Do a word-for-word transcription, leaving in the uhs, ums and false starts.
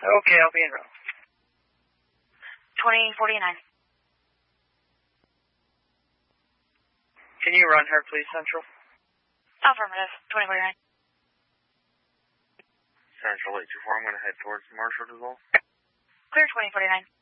Okay, I'll be in row. twenty forty-nine. Can you run her, please, Central? Affirmative. twenty forty-nine. Central eight two four, I'm going to head towards Marshall as well. Clear twenty forty-nine.